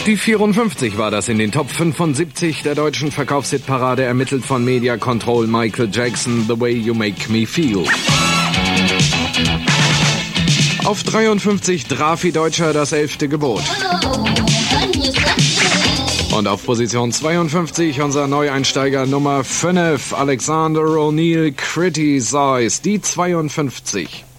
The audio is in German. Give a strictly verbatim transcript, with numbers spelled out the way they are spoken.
Die vierundfünfzig war das in den Top fünfundsiebzig der deutschen Verkaufshitparade, ermittelt von Media Control. Michael Jackson, The Way You Make Me Feel. Auf dreiundfünfzig Drafi Deutscher, Das elfte Gebot. Und auf Position zweiundfünfzig unser Neueinsteiger Nummer fünf, Alexander O'Neal, Criticize, die zweiundfünfzig.